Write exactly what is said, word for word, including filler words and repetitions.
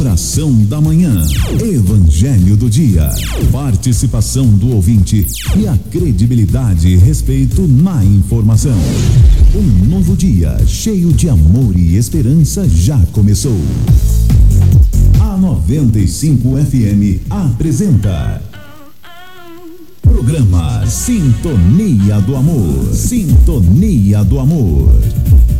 Oração da manhã, Evangelho do dia, participação do ouvinte e a credibilidade e respeito na informação. Um novo dia cheio de amor e esperança já começou. A noventa e cinco F M apresenta Programa Sintonia do Amor. Sintonia do Amor.